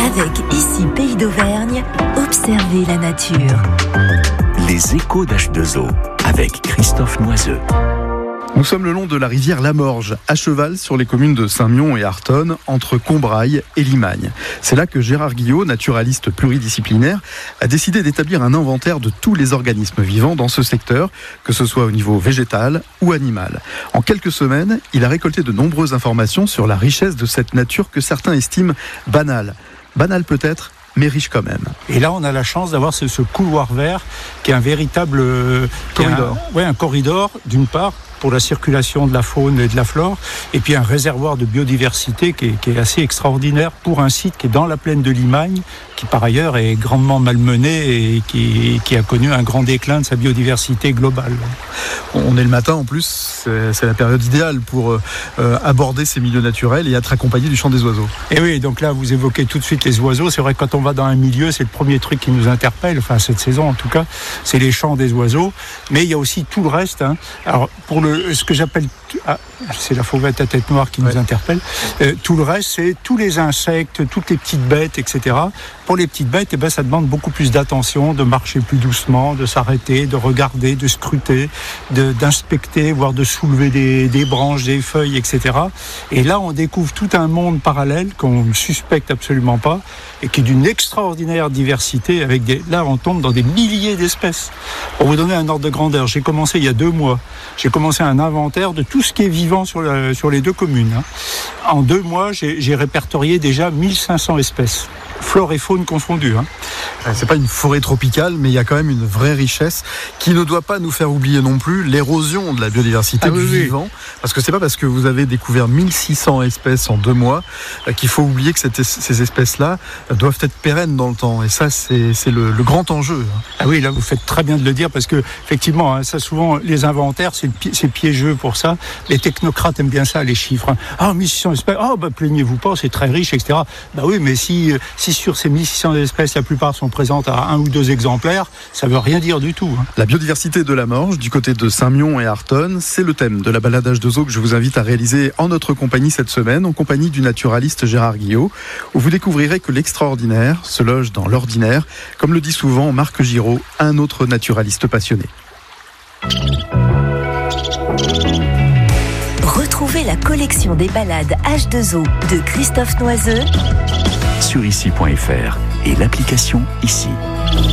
Avec Ici Pays d'Auvergne, observez la nature. Les échos d'H2O avec Christophe Noiseux. Nous sommes le long de la rivière Lamorge, à cheval sur les communes de Saint-Mion et Artonne, entre Combrailles et Limagne. C'est là que Gérard Guillot, naturaliste pluridisciplinaire, a décidé d'établir un inventaire de tous les organismes vivants dans ce secteur, que ce soit au niveau végétal ou animal. En quelques semaines, il a récolté de nombreuses informations sur la richesse de cette nature que certains estiment banale. Banale peut-être, mais riche quand même. Et là, on a la chance d'avoir ce couloir vert qui est un véritable corridor. Un corridor, d'une part, pour la circulation de la faune et de la flore, et puis un réservoir de biodiversité qui est assez extraordinaire pour un site qui est dans la plaine de Limagne, qui par ailleurs est grandement malmené et qui a connu un grand déclin de sa biodiversité globale. On est le matin en plus, c'est la période idéale pour aborder ces milieux naturels et être accompagné du chant des oiseaux. Et oui, donc là vous évoquez tout de suite les oiseaux. C'est vrai que quand on va dans un milieu, c'est le premier truc qui nous interpelle, enfin cette saison en tout cas, c'est les chants des oiseaux, mais il y a aussi tout le reste. Alors pour ce que j'appelle, c'est la fauvette à tête noire qui nous interpelle, tout le reste c'est tous les insectes, toutes les petites bêtes, etc. Pour les petites bêtes, ça demande beaucoup plus d'attention, de marcher plus doucement, de s'arrêter, de regarder, de scruter, d'inspecter, voire de soulever des branches, des feuilles, etc. Et là, on découvre tout un monde parallèle qu'on ne suspecte absolument pas et qui est d'une extraordinaire diversité. Là, on tombe dans des milliers d'espèces. Pour vous donner un ordre de grandeur, j'ai commencé il y a 2 mois. J'ai commencé un inventaire de tout ce qui est vivant sur les 2 communes. En 2 mois, j'ai répertorié déjà 1500 espèces. Flore et faune confondues. C'est pas une forêt tropicale, mais il y a quand même une vraie richesse qui ne doit pas nous faire oublier non plus l'érosion de la biodiversité du vivant. Parce que c'est pas parce que vous avez découvert 1600 espèces en 2 mois qu'il faut oublier que ces espèces-là doivent être pérennes dans le temps. Et ça, c'est le grand enjeu. Ah oui, là, vous faites très bien de le dire parce que, effectivement, ça, souvent, les inventaires, c'est piégeux pour ça. Les technocrates aiment bien ça, les chiffres. 1600 espèces. Plaignez-vous pas, c'est très riche, etc. Oui, mais si sur ces 1600 espèces, la plupart sont présentes à 1 ou 2 exemplaires, ça veut rien dire du tout. La biodiversité de Lamorge, du côté de Saint-Mion et Artonne, c'est le thème de la balade H2O que je vous invite à réaliser en notre compagnie cette semaine, en compagnie du naturaliste Gérard Guillot, où vous découvrirez que l'extraordinaire se loge dans l'ordinaire, comme le dit souvent Marc Giraud, un autre naturaliste passionné. Retrouvez la collection des balades H2O de Christophe Noiseux sur ici.fr et l'application Ici.